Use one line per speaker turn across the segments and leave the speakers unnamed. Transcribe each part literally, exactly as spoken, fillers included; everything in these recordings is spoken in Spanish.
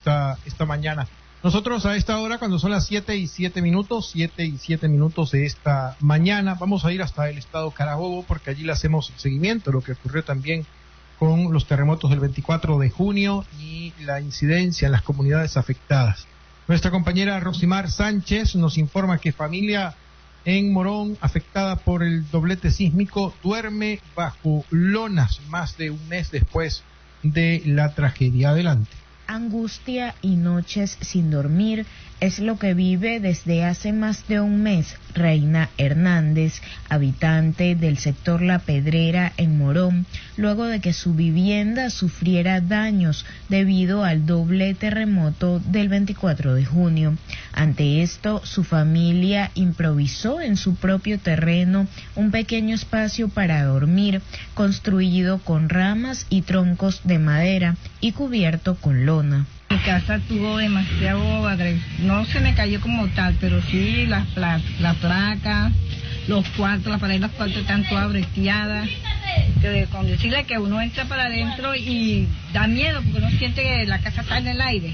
esta, esta mañana. Nosotros a esta hora, cuando son las siete y siete minutos, siete y siete minutos de esta mañana, vamos a ir hasta el estado Carabobo, porque allí le hacemos seguimiento, lo que ocurrió también con los terremotos del veinticuatro de junio y la incidencia en las comunidades afectadas. Nuestra compañera Rosimar Sánchez nos informa que familia en Morón afectada por el doblete sísmico duerme bajo lonas más de un mes después de la tragedia. Adelante.
Angustia y noches sin dormir es lo que vive desde hace más de un mes Reina Hernández, habitante del sector La Pedrera en Morón, luego de que su vivienda sufriera daños debido al doble terremoto del veinticuatro de junio. Ante esto, su familia improvisó en su propio terreno un pequeño espacio para dormir, construido con ramas y troncos de madera y cubierto con lona.
Mi casa tuvo demasiado agresión, no se me cayó como tal, pero sí las pla la placa, los cuartos, las paredes de los cuartos están todas breteadas, que con decirle que uno entra para adentro y da miedo porque uno siente que la casa está en el aire.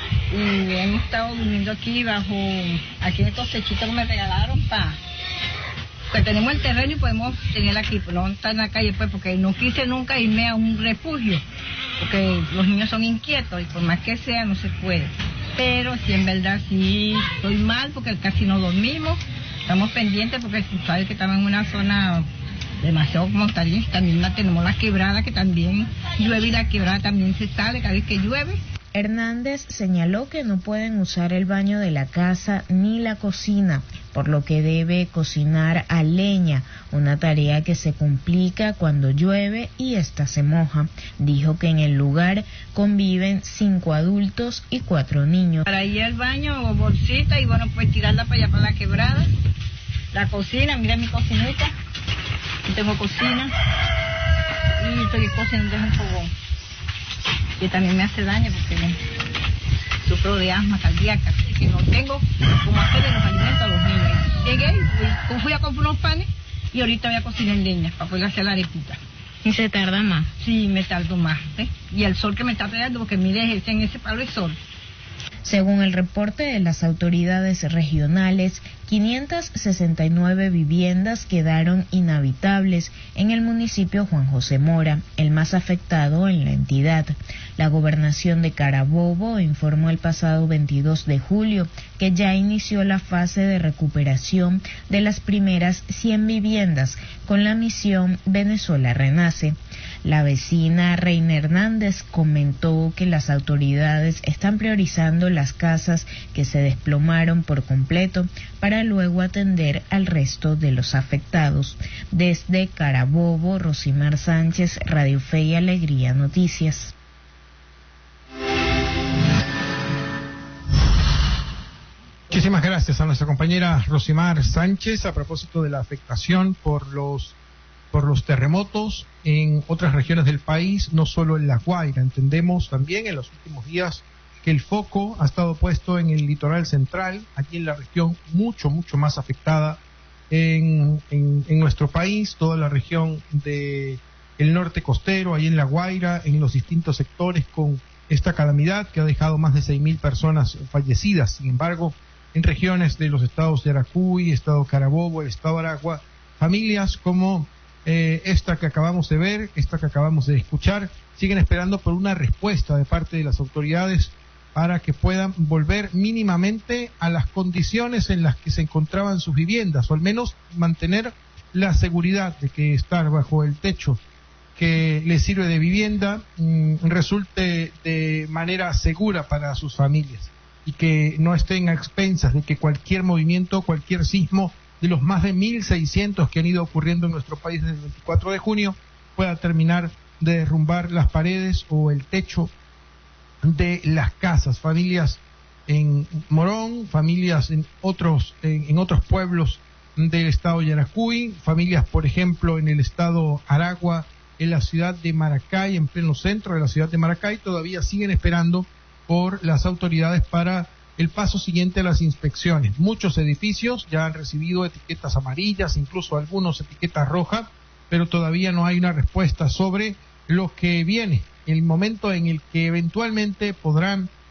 Y hemos estado durmiendo aquí bajo, aquí en estos techitos que me regalaron para que tenemos el terreno y podemos tener aquí, pues no estar en la calle, pues, porque no quise nunca irme a un refugio, porque los niños son inquietos y por más que sea no se puede. Pero sí, en verdad sí estoy mal porque casi no dormimos, estamos pendientes porque tú sabes que estamos en una zona demasiado montañosa, también la tenemos la quebrada que también llueve y la quebrada también se sale cada vez que llueve.
Hernández señaló que no pueden usar el baño de la casa ni la cocina, por lo que debe cocinar a leña, una tarea que se complica cuando llueve y ésta se moja. Dijo que en el lugar conviven cinco adultos y cuatro niños.
Para ir al baño o bolsita y bueno, pues tirarla para allá para la quebrada. La cocina, mira mi cocinita, yo tengo cocina y estoy cocinando en un fogón, que también me hace daño porque sufro de asma cardíaca, así que no tengo cómo hacerle los alimentos a los niños. Llegué, fui, fui a comprar unos panes y ahorita voy a cocinar en leña para poder hacer la arepita.
¿Y se tarda más?
Sí, me tardo más, ¿eh? Y el sol que me está pegando, porque mire, en ese palo de sol.
Según el reporte de las autoridades regionales, quinientas sesenta y nueve viviendas quedaron inhabitables en el municipio Juan José Mora, el más afectado en la entidad. La gobernación de Carabobo informó el pasado veintidós de julio que ya inició la fase de recuperación de las primeras cien viviendas con la misión Venezuela Renace. La vecina Reina Hernández comentó que las autoridades están priorizando las casas que se desplomaron por completo para luego atender al resto de los afectados. Desde Carabobo, Rosimar Sánchez, Radio Fe y Alegría Noticias.
Muchísimas gracias a nuestra compañera Rosimar Sánchez a propósito de la afectación por los por los terremotos en otras regiones del país, no solo en La Guaira. Entendemos también en los últimos días que el foco ha estado puesto en el litoral central, aquí en la región mucho, mucho más afectada en, en, en nuestro país, toda la región de el norte costero, ahí en La Guaira, en los distintos sectores con esta calamidad que ha dejado más de seis mil personas fallecidas. Sin embargo, en regiones de los estados de Yaracuy, estado Carabobo, el estado Aragua, familias como Eh, esta que acabamos de ver, esta que acabamos de escuchar, siguen esperando por una respuesta de parte de las autoridades para que puedan volver mínimamente a las condiciones en las que se encontraban sus viviendas, o al menos mantener la seguridad de que estar bajo el techo que les sirve de vivienda mmm, resulte de manera segura para sus familias y que no estén a expensas de que cualquier movimiento, cualquier sismo de los más de mil seiscientos que han ido ocurriendo en nuestro país desde el veinticuatro de junio, pueda terminar de derrumbar las paredes o el techo de las casas. Familias en Morón, familias en otros, en, en otros pueblos del estado de Yaracuy, familias, por ejemplo, en el estado Aragua, en la ciudad de Maracay, en pleno centro de la ciudad de Maracay, todavía siguen esperando por las autoridades para el paso siguiente a las inspecciones. Muchos edificios ya han recibido etiquetas amarillas, incluso algunos etiquetas rojas, pero todavía no hay una respuesta sobre lo que viene, el momento en el que eventualmente podrán